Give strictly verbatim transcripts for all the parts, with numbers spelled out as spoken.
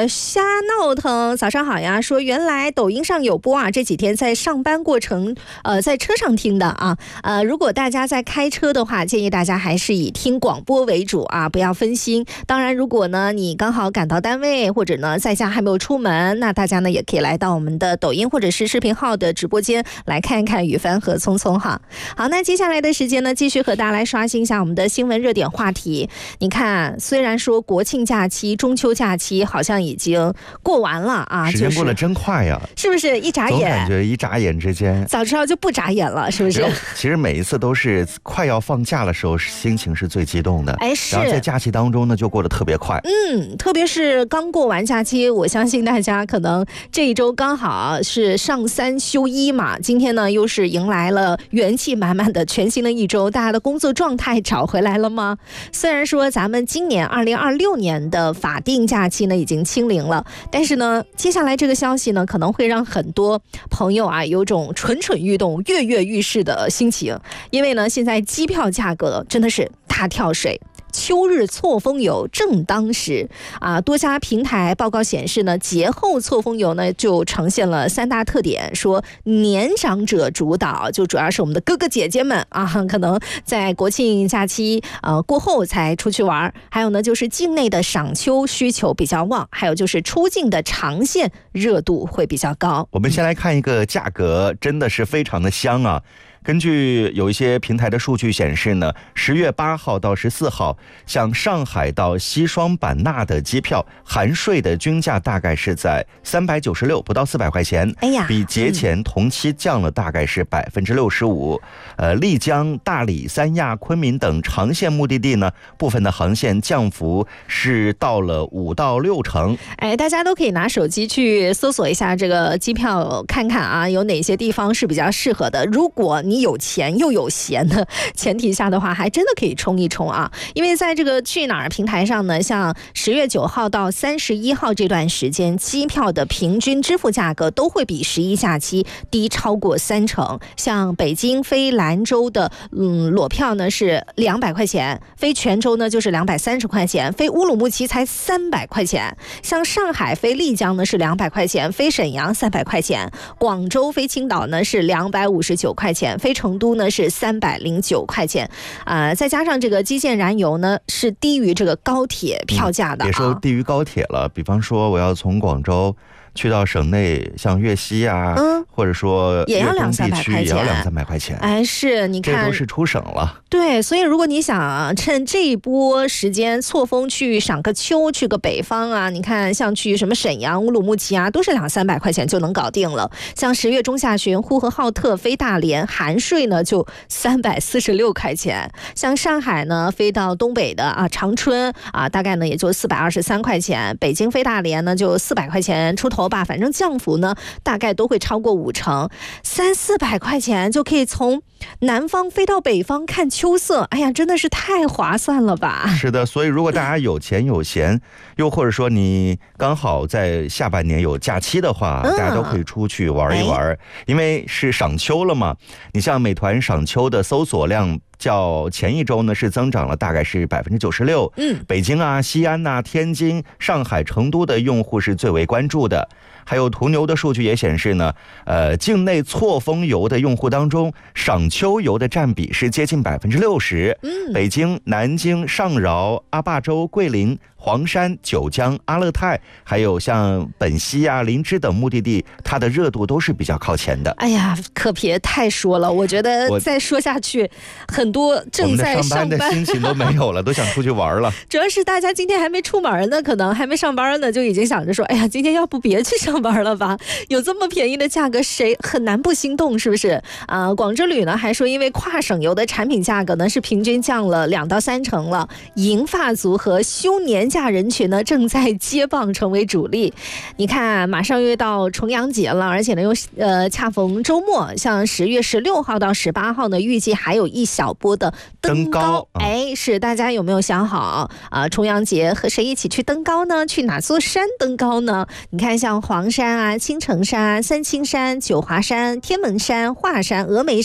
是瞎闹腾，早上好呀，说原来抖音上有播啊，这几天在上班过程呃在车上听的啊，呃如果大家在开车的话，建议大家还是以听广播为主啊，不要分心。当然如果呢你刚好赶到单位，或者呢在家还没有出门，那大家呢也可以来到我们的抖音或者是视频号的直播间来看一看雨帆和聪聪哈。好，那接下来的时间呢，继续和大家来刷新一下我们的新闻热点话题。你看，虽然说国庆假期、中秋假期好像已经过完了啊， 时间过得真快呀， 是不是？一眨眼， 总感觉一眨眼之间， 早知道就不眨眼了，是不是？ 其实每一次都是快要放假的时候，心情是最激动的。 哎，是。 然后在假期当中呢，就过得特别快。 嗯，特别是刚过完假期，我相信大家可能这一周刚好是上三休一嘛，今天呢又是迎来了元气满满的全新的一周，大家的工作状态找回来了吗？虽然说咱们今年二零二六年的法定假期呢已经清零了，但是呢接下来这个消息呢可能会让很多朋友啊有种蠢蠢欲动、跃跃欲试的心情，因为呢现在机票价格真的是大跳水。秋日错峰游正当时啊，多家平台报告显示呢，节后错峰游呢就呈现了三大特点，说年长者主导，就主要是我们的哥哥姐姐们啊，可能在国庆假期呃过后才出去玩，还有呢就是境内的赏秋需求比较旺，还有就是出境的长线热度会比较高。 我们先来看一个价格，真的是非常的香啊。根据有一些平台的数据显示呢，十月八号到十四号，像上海到西双版纳的机票含税的均价大概是在三百九十六，不到四百块钱。 哎呀， 比节前同期降了大概是百分之六十五。呃，丽江、大理、三亚、昆明等长线目的地呢，部分的航线降幅是到了五到六成。 哎，大家都可以拿手机去搜索一下这个机票，看看啊，有哪些地方是比较适合的。如果你有钱又有闲的前提下的话，还真的可以冲一冲啊！因为在这个去哪儿平台上呢，像十月九号到三十一号这段时间，机票的平均支付价格都会比十一假期低超过三成。像北京飞兰州的嗯裸票呢是两百块钱，飞泉州呢就是两百三十块钱，飞乌鲁木齐才三百块钱。像上海飞丽江呢是两百块钱，飞沈阳三百块钱，广州飞青岛呢是两百五十九块钱。飞成都呢是三百零九块钱，啊、呃，再加上这个基建燃油呢是低于这个高铁票价的、啊嗯， 也说低于高铁了。比方说我要从广州去到省内，像粤西啊，嗯，或者说也要两三百块钱， 也要两三百块钱。 哎，是，你看， 这都是出省了。 对，所以如果你想趁这一波时间错峰去赏个秋，去个北方啊，你看像去什么沈阳、乌鲁木齐啊，都是两三百块钱就能搞定了。像十月中下旬呼和浩特飞大连，含税呢就三百四十六块钱。像上海呢飞到东北的啊长春啊，大概呢也就四百二十三块钱。北京飞大连呢就四百块钱出头吧，反正降幅呢大概都会超过五成，三四百块钱就可以从南方飞到北方看秋色，哎呀，真的是太划算了吧！ 是的，所以如果大家有钱有闲，又或者说你刚好在下半年有假期的话，嗯、大家都可以出去玩一玩，哎、因为是赏秋了嘛。你像美团赏秋的搜索量，较前一周呢是增长了大概是百分之九十六。嗯，北京啊、西安呐、啊、天津、上海、成都的用户是最为关注的。还有途牛的数据也显示呢，呃，境内错峰游的用户当中，赏秋游的占比是接近百分之六十。嗯，北京、南京、上饶、阿坝州、桂林、黄山、九江、阿勒泰，还有像本溪啊、林芝等目的地，它的热度都是比较靠前的。 哎呀，可别太说了，我觉得再说下去，很多正在上班， 我们的上班的心情都没有了，都想出去玩了。 主要是大家今天还没出门呢，可能还没上班呢，就已经想着说，哎呀，今天要不别去上班了吧？有这么便宜的价格，谁很难不心动，是不是？啊、呃，广之旅呢还说，因为跨省游的产品价格呢是平均降了两到三成了，银发族和休年假人群呢正在接棒成为主力。你看，马上又到重阳节了，而且呢又呃恰逢周末，像十月十六号到十八号呢，预计还有一小波的登高。登高哎，是大家有没有想好啊、呃？重阳节和谁一起去登高呢？去哪座山登高呢？你看，像黄山啊、青城山、三清山、九华山、天门山、华山、峨眉山、泰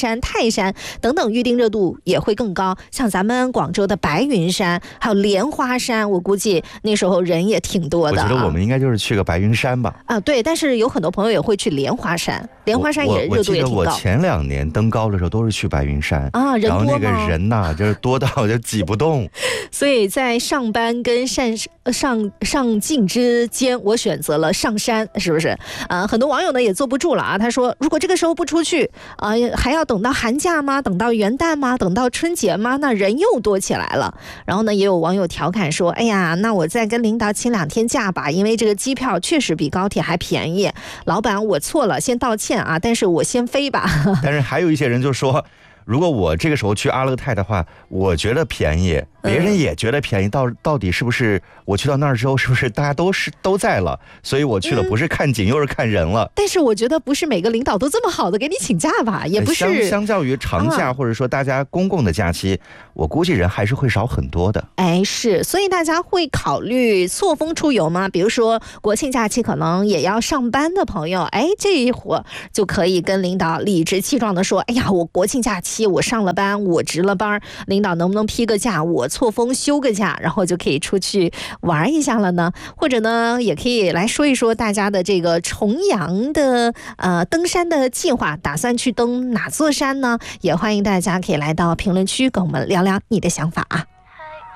泰山等等，预定热度也会更高。像咱们广州的白云山，还有莲花山，我估计那时候人也挺多的、啊。 我觉得我们应该就是去个白云山吧。 啊，对，但是有很多朋友也会去莲花山，莲花山也热度也挺高。 我记得我前两年登高的时候都是去白云山啊，人多吗？ 然后那个人呐、啊，就是多到就挤不动。 所以在上班跟上上上进之间，我选择了上山，是不是？呃，很多网友呢也坐不住了啊，他说，如果这个时候不出去，啊、呃，还要等到寒假吗？等到元旦吗？等到春节吗？那人又多起来了。然后呢，也有网友调侃说，哎呀，那我再跟领导请两天假吧，因为这个机票确实比高铁还便宜。老板，我错了，先道歉啊，但是我先飞吧。 但是还有一些人就说，如果我这个时候去阿勒泰的话，我觉得便宜，别人也觉得便宜，到到底是不是我去到那儿之后，是不是大家都是都在了？所以我去了，不是看景，又是看人了。 但是我觉得不是每个领导都这么好的给你请假吧，也不是。 相相较于长假、啊、或者说大家公共的假期，我估计人还是会少很多的。 哎，是，所以大家会考虑错峰出游吗？比如说国庆假期可能也要上班的朋友，哎，这一会儿就可以跟领导理直气壮的说，哎呀，我国庆假期我上了班，我值了班，领导能不能批个假，我错峰休个假，然后就可以出去玩一下了呢？或者呢，也可以来说一说大家的这个重阳的呃登山的计划，打算去登哪座山呢？也欢迎大家可以来到评论区跟我们聊聊你的想法啊。